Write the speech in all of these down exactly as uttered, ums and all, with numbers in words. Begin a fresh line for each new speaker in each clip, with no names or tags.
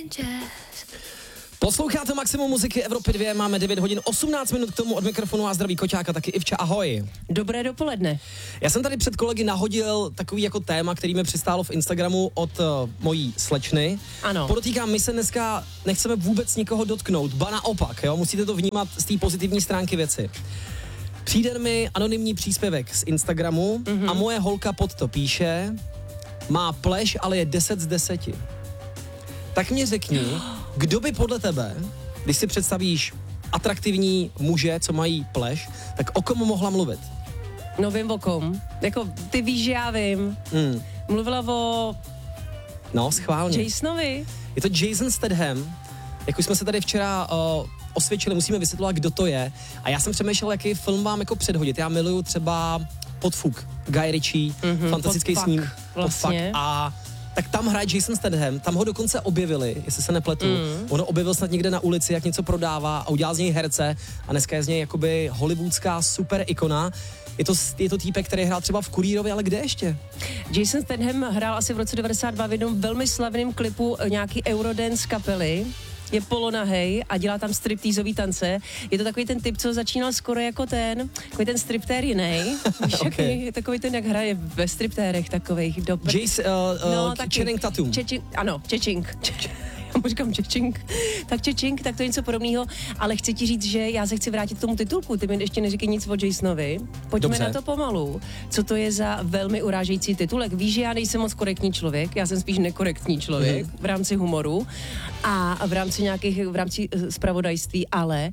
Posloucháte Maximum muziky Evropy dva, máme devět hodin osmnáct minut k tomu, od mikrofonu a zdraví Koťáka, taky Ivča, ahoj.
Dobré dopoledne.
Já jsem tady před kolegy nahodil takový jako téma, který mi přistálo v Instagramu od uh, mojí slečny.
Ano.
Podotýkám, my se dneska nechceme vůbec nikoho dotknout, ba naopak, jo, musíte to vnímat z té pozitivní stránky věci. Přijde mi anonymní příspěvek z Instagramu mm-hmm. a moje holka pod to píše, má pleš, ale je deset z deseti. Tak mě řekni, kdo by podle tebe, když si představíš atraktivní muže, co mají pleš, tak o komu mohla mluvit?
No vím o kom. Jako, ty víš, že já vím.
Hmm.
Mluvila o...
No, schválně.
Jasonovi.
Je to Jason Statham. Jak už jsme se tady včera uh, osvědčili, musíme vysvětlovat, kdo to je. A já jsem přemýšlel, jaký film vám jako předhodit. Já miluju třeba Podfuk, Guy Ritchie, mm-hmm, fantastický sním.
Vlastně.
A tak tam hraje Jason Statham, tam ho dokonce objevili, jestli se nepletu. Mm. On ho objevil snad někde na ulici, jak něco prodává a udělal z něj herce a dneska je z něj jakoby hollywoodská super ikona. Je to, je to týpek, který hrál třeba v Kurýrovi, ale kde ještě?
Jason Statham hrál asi v roce devadesát dva v jednom velmi slavném klipu nějaký Eurodance kapely. Je polonahej a dělá tam striptýzový tance. Je to takový ten typ, co začínal skoro jako ten, takový ten striptér jinej. Víš, okay. Je takový ten, jak hraje ve striptérech takových. Do...
Jace, uh, uh, no, Channing Tatum.
Čeči, ano, Čečink. Já mu říkám Čečink. Tak Čečink, tak to je něco podobného. Ale chci ti říct, že já se chci vrátit k tomu titulku. Ty mi ještě neříkej nic o Jasonovi. Pojďme Dobře. na to pomalu. Co to je za velmi urážející titulek? Víš, že já nejsem moc korektní člověk, já jsem spíš nekorektní člověk mm. v rámci humoru a v rámci nějakých, v rámci zpravodajství, ale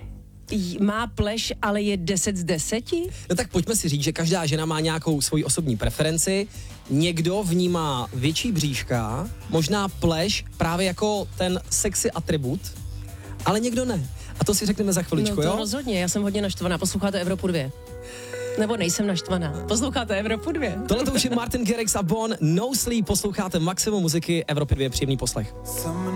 má pleš, ale je deset z deseti?
No tak pojďme si říct, že každá žena má nějakou svoji osobní preferenci. Někdo v ní má větší bříška, možná pleš právě jako ten sexy atribut, ale někdo ne. A to si řekneme za chviličku,
no to
jo?
rozhodně, já jsem hodně naštvaná, posloucháte Evropu dva. Nebo nejsem naštvaná, posloucháte Evropu dva.
Tohle to už je Martin Garrix a Bon, No Sleep, posloucháte Maximum muziky Evropy dva, příjemný poslech.